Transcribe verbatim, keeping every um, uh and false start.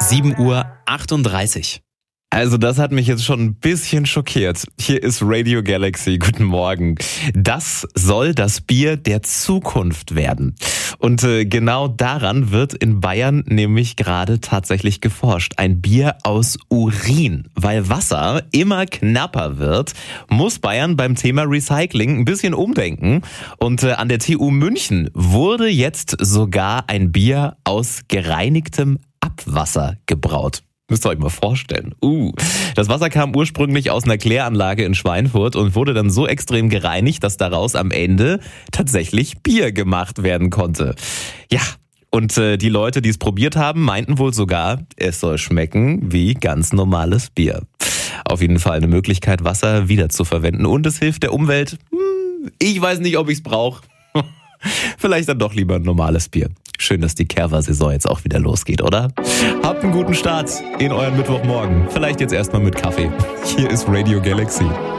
sieben Uhr achtunddreißig. Also das hat mich jetzt schon ein bisschen schockiert. Hier ist Radio Galaxy. Guten Morgen. Das soll das Bier der Zukunft werden. Und äh, genau daran wird in Bayern nämlich gerade tatsächlich geforscht. Ein Bier aus Urin. Weil Wasser immer knapper wird, muss Bayern beim Thema Recycling ein bisschen umdenken. Und äh, an der T U München wurde jetzt sogar ein Bier aus gereinigtem Abwasser gebraut. Müsst ihr euch mal vorstellen. Uh, das Wasser kam ursprünglich aus einer Kläranlage in Schweinfurt und wurde dann so extrem gereinigt, dass daraus am Ende tatsächlich Bier gemacht werden konnte. Ja, und äh, die Leute, die es probiert haben, meinten wohl sogar, es soll schmecken wie ganz normales Bier. Auf jeden Fall eine Möglichkeit, Wasser wiederzuverwenden und es hilft der Umwelt. Hm, ich weiß nicht, ob ich es brauche. Vielleicht dann doch lieber ein normales Bier. Schön, dass die Kerwa-Saison jetzt auch wieder losgeht, oder? Habt einen guten Start in euren Mittwochmorgen. Vielleicht jetzt erstmal mit Kaffee. Hier ist Radio Galaxy.